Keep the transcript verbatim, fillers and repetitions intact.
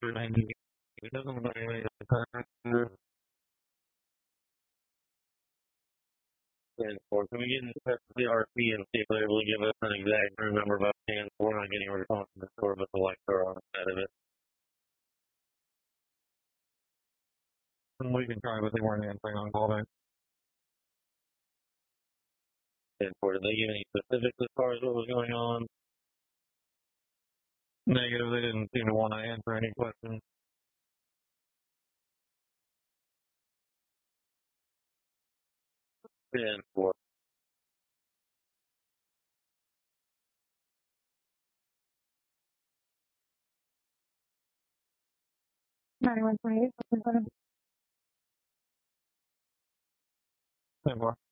It doesn't matter any of and for can we get in touch with the R P and see if they're able to give us an exact number of hands? We're not getting a response from the store, but the lights are on the side of it. And we can try, but they weren't answering on call back. And for did they give any specifics as far as what was going on? Negative. They didn't seem to want to answer any questions. And for ninety-one twenty-eight. And for